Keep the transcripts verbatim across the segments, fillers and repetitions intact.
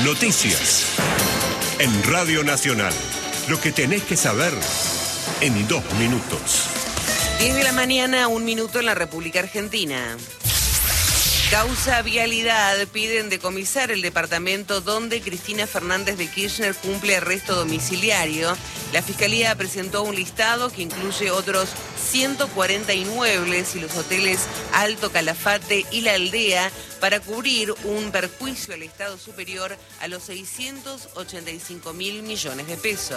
Noticias. En Radio Nacional. Lo que tenés que saber en dos minutos. diez de la mañana, un minuto en la República Argentina. Causa vialidad, piden decomisar el departamento donde Cristina Fernández de Kirchner cumple arresto domiciliario. La Fiscalía presentó un listado que incluye otros ciento cuarenta inmuebles y los hoteles Alto Calafate y La Aldea para cubrir un perjuicio al Estado superior a los seiscientos ochenta y cinco mil millones de pesos.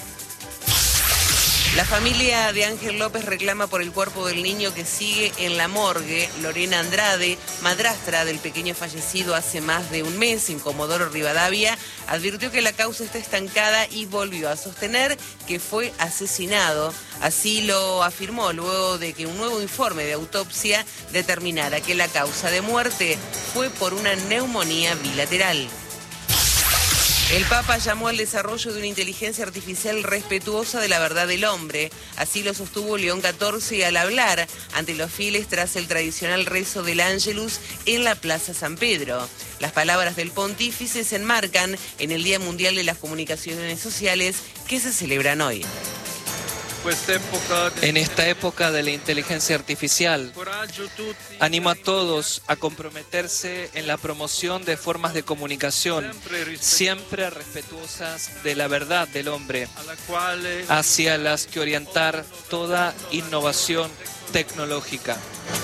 La familia de Ángel López reclama por el cuerpo del niño que sigue en la morgue. Lorena Andrade, madrastra del pequeño fallecido hace más de un mes en Comodoro Rivadavia, advirtió que la causa está estancada y volvió a sostener que fue asesinado. Así lo afirmó luego de que un nuevo informe de autopsia determinara que la causa de muerte fue por una neumonía bilateral. El Papa llamó al desarrollo de una inteligencia artificial respetuosa de la verdad del hombre. Así lo sostuvo León catorce al hablar ante los fieles tras el tradicional rezo del Ángelus en la Plaza San Pedro. Las palabras del pontífice se enmarcan en el Día Mundial de las Comunicaciones Sociales que se celebran hoy. En esta época de la inteligencia artificial, animo a todos a comprometerse en la promoción de formas de comunicación siempre respetuosas de la verdad del hombre, hacia las que orientar toda innovación tecnológica.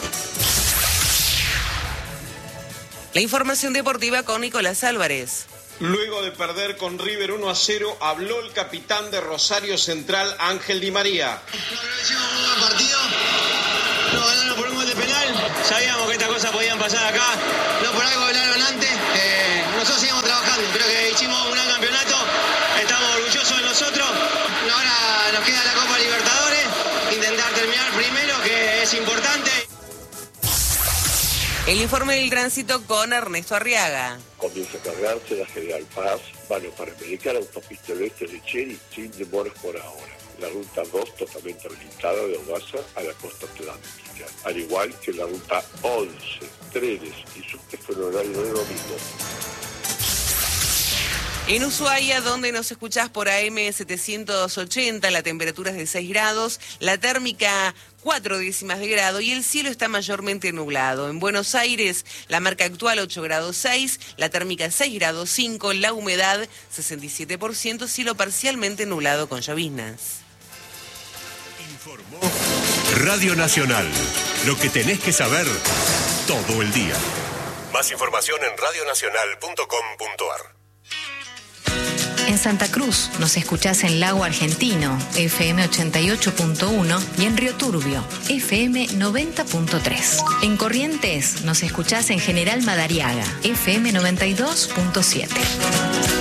La información deportiva con Nicolás Álvarez. Luego de perder con River uno a cero, habló el capitán de Rosario Central, Ángel Di María. No, creo que hicimos un buen partido, nos ganaron por un gol de penal, sabíamos que estas cosas podían pasar acá, no por algo hablaron antes, eh, nosotros seguimos trabajando, creo que hicimos un gran campeonato, estamos orgullosos de nosotros, ahora nos queda la Copa Libertadores, intentar terminar primero, que es importante. El informe del tránsito con Ernesto Arriaga. Comienza a cargarse la General Paz, Vano Panamericana, Autopista del Oeste de Cheri, sin demoras por ahora. La ruta dos totalmente habilitada de Ogasa a la costa atlántica, al igual que la ruta once, trenes y subte fueron horario de domingo. En Ushuaia, donde nos escuchás por A M setecientos ochenta, la temperatura es de seis grados, la térmica cuatro décimas de grado y el cielo está mayormente nublado. En Buenos Aires, la marca actual ocho grados seis, la térmica seis grados cinco, la humedad sesenta y siete por ciento, cielo parcialmente nublado con lloviznas. Informó Radio Nacional. Lo que tenés que saber todo el día. Más información en radio nacional punto com punto a r. En Santa Cruz nos escuchás en Lago Argentino, F M ochenta y ocho punto uno, y en Río Turbio, F M noventa punto tres. En Corrientes nos escuchás en General Madariaga, F M noventa y dos punto siete.